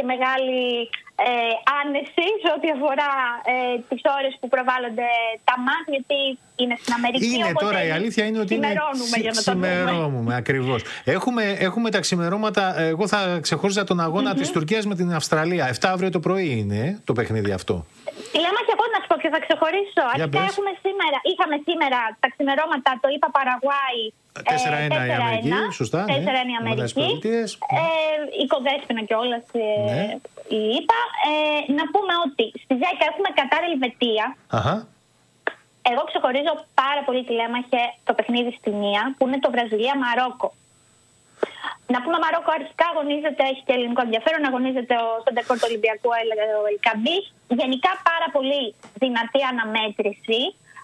μεγάλη άνεση σε ό,τι αφορά τις ώρες που προβάλλονται τα μάτ, γιατί είναι στην Αμερική. Είναι τώρα, η αλήθεια είναι ότι ξημερώνουμε ακριβώς. Έχουμε τα ξημερώματα. Εγώ θα ξεχώριζα τον αγώνα της Τουρκίας με την Αυστραλία. 7 αύριο το πρωί είναι το παιχνίδι αυτό. Λέμε και εγώ να σου πω ποιο θα ξεχωρίσω. Αρχικά είχαμε σήμερα τα ξημερώματα, το είπα Παραγουάη. 4-1 η Αμερική, σωστά. 4-1 η Αμερική. Η Κοδέσποινα κιόλας η ΙΠΑ. Να πούμε ότι στη 10 έχουμε Κατάρ Ελβετία. Εγώ ξεχωρίζω πάρα πολύ τηλέμαχε το παιχνίδι στη μία, που είναι το Βραζιλία-Μαρόκο. Να πούμε, Μαρόκο αρχικά αγωνίζεται, έχει και ελληνικό ενδιαφέρον, αγωνίζεται στον τεκόρ του Ολυμπιακού Ελκαμπή. Γενικά πάρα πολύ δυνατή αναμέτρηση.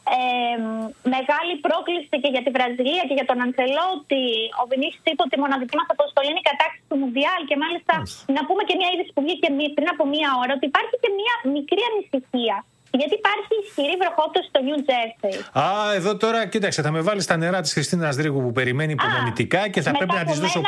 Μεγάλη πρόκληση και για τη Βραζιλία και για τον Αντσελότη. Ο Βινίσιους είπε ότι η μοναδική μας αποστολή είναι η κατάκτηση του Μουντιάλ. Και μάλιστα να πούμε και μια είδηση που βγήκε πριν από μία ώρα, ότι υπάρχει και μια μικρή ανησυχία. Γιατί υπάρχει ισχυρή βροχόπτωση στο Νιου Τζέρσεϊ. Εδώ τώρα, κοίταξε, θα με βάλει στα νερά της Χριστίνας Ρίγου που περιμένει υπομονητικά και θα πρέπει να της δώσω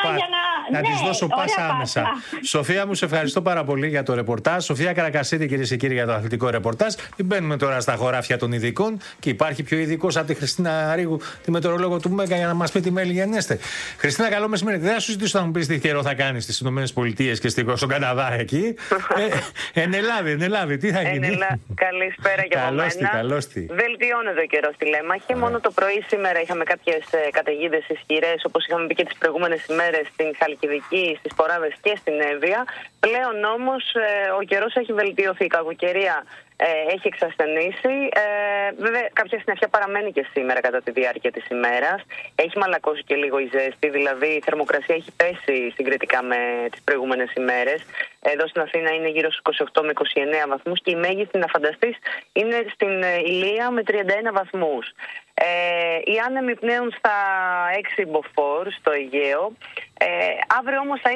πάσα άμεσα. Σοφία μου, σε ευχαριστώ πάρα πολύ για το ρεπορτάζ. Σοφία Καρακασίδη, κυρίες και κύριοι, για το αθλητικό ρεπορτάζ. Μην μπαίνουμε τώρα στα χωράφια των ειδικών και υπάρχει πιο ειδικός από τη Χριστίνα Ρίγου, τη μετεωρολόγο του Μέγκα, για να μας πει τι μέλη γενέστε. Χριστίνα, καλό μεσημέρι. Δεν θα σου ζητήσω να μου πει τι καιρό θα κάνει στις ΗΠΑ και στον Καναδά εκεί. Εν Ελλάδα, τι θα γίνει. Καλησπέρα και από μένα. Καλώστη. Βελτιώνεται ο καιρός στη Λέμαχη. Μόνο το πρωί σήμερα είχαμε κάποιες καταιγίδες ισχυρές, όπως είχαμε πει και τις προηγούμενες ημέρες στην Χαλκιδική, στις Ποράδες και στην Εύβοια. Πλέον όμως ο καιρός έχει βελτιωθεί. Η κακοκαιρία έχει εξασθενήσει. Βέβαια, κάποια συννεφιά παραμένει και σήμερα κατά τη διάρκεια της ημέρας. Έχει μαλακώσει και λίγο η ζέστη, δηλαδή η θερμοκρασία έχει πέσει συγκριτικά με τις προηγούμενες ημέρες. Εδώ στην Αθήνα είναι γύρω στους 28 με 29 βαθμούς και η μέγιστη, να φανταστείς, είναι στην Ηλία με 31 βαθμούς. Οι άνεμοι πνέουν στα 6 μποφόρ στο Αιγαίο. Αύριο όμως θα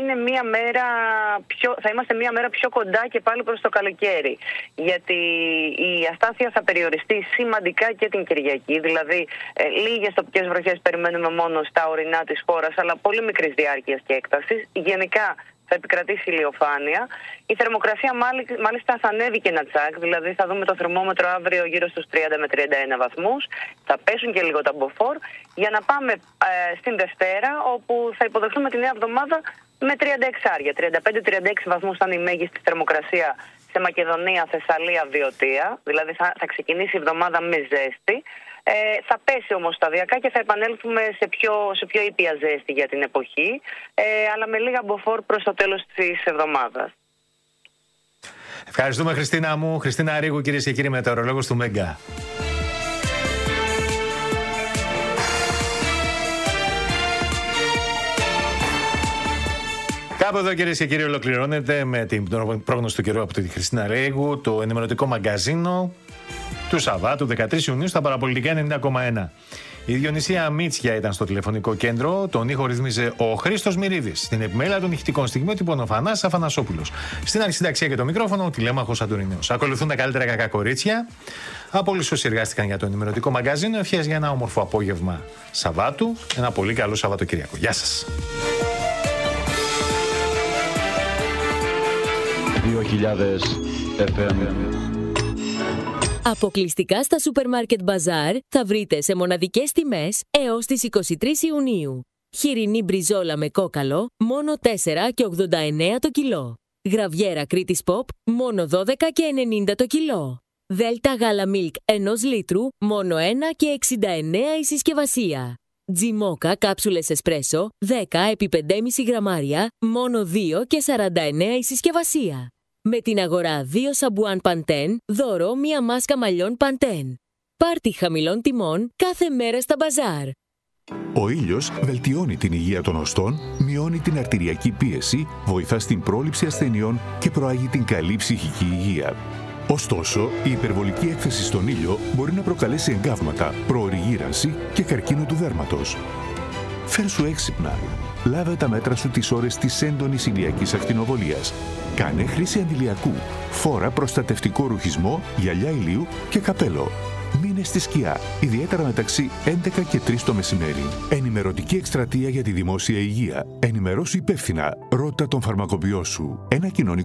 είμαστε μία μέρα πιο κοντά και πάλι προς το καλοκαίρι. Γιατί η αστάθεια θα περιοριστεί σημαντικά και την Κυριακή. Δηλαδή λίγες τοπικές βροχές περιμένουμε μόνο στα ορεινά της χώρας, αλλά πολύ μικρής διάρκειας και έκτασης. Γενικά θα επικρατήσει ηλιοφάνεια. Η θερμοκρασία μάλιστα θα ανέβει και ένα τσακ, δηλαδή θα δούμε το θερμόμετρο αύριο γύρω στους 30 με 31 βαθμούς. Θα πέσουν και λίγο τα μποφόρ για να πάμε στην Δευτέρα, όπου θα υποδεχθούμε τη νέα εβδομάδα με 35-36 βαθμούς θα είναι η μέγιστη θερμοκρασία σε Μακεδονία, Θεσσαλία, Βιωτία. Δηλαδή θα ξεκινήσει η εβδομάδα με ζέστη. Θα πέσει όμως σταδιακά και θα επανέλθουμε σε πιο ήπια ζέστη για την εποχή, αλλά με λίγα μποφόρ προς το τέλος της εβδομάδας. Ευχαριστούμε, Χριστίνα μου. Χριστίνα Ρίγου, κυρίες και κύριοι, μετεωρολόγος του Μέγκα. Κάπου εδώ, κυρίες και κύριοι, ολοκληρώνεται με την πρόγνωση του καιρού από τη Χριστίνα Ρίγου το ενημερωτικό μαγκαζίνο του Σαββάτου 13 Ιουνίου στα Παραπολιτικά 90,1. Η Διονυσία Μίτσια ήταν στο τηλεφωνικό κέντρο, τον ήχο ρυθμίζε ο Χρήστος Μυρίδης. Στην επιμέλεια των ηχητικών στιγμιότυπων ο Φανάσης Αφανασόπουλος. Στην αρχισυνταξία και το μικρόφωνο ο τηλέμαχος Αντωνινέος. Ακολουθούν τα καλύτερα κακά κορίτσια. Από όλους όσοι εργάστηκαν για το ενημερωτικό μαγκαζίνο, ευχές για ένα όμορφο απόγευμα Σαββάτου. Ένα πολύ καλό Σαββατοκύριακο. Γεια σας. 2000 FM. Αποκλειστικά στα Σούπερ Μάρκετ Μπαζάρ θα βρείτε σε μοναδικές τιμές έως τις 23 Ιουνίου. Χοιρινή μπριζόλα με κόκαλο, μόνο 4,89 το κιλό. Γραβιέρα Κρήτης Pop, μόνο 12,90 το κιλό. Δέλτα γάλα Μιλκ 1 λίτρου, μόνο 1,69 η συσκευασία. Τζιμόκα κάψουλες εσπρέσο, 10 επί 5,5 γραμμάρια, μόνο 2,49 η συσκευασία. Με την αγορά 2 σαμπουάν Pantene, δώρο μία μάσκα μαλλιών Pantene. Πάρτι χαμηλών τιμών κάθε μέρα στα μπαζάρ. Ο ήλιος βελτιώνει την υγεία των οστών, μειώνει την αρτηριακή πίεση, βοηθά στην πρόληψη ασθενειών και προάγει την καλή ψυχική υγεία. Ωστόσο, η υπερβολική έκθεση στον ήλιο μπορεί να προκαλέσει εγκάβματα, προωρή γύρανση και καρκίνο του δέρματος. Φέρσου έξυπνα. Λάβε τα μέτρα σου τις ώρες της έντονης ηλιακής ακτινοβολίας. Κάνε χρήση αντιλιακού. Φόρα προστατευτικό ρουχισμό, γυαλιά ηλίου και καπέλο. Μείνε στη σκιά, ιδιαίτερα μεταξύ 11 και 3 το μεσημέρι. Ενημερωτική εκστρατεία για τη δημόσια υγεία. Ενημερώσου υπεύθυνα. Ρώτα τον φαρμακοποιό σου. Ένα κοινωνικό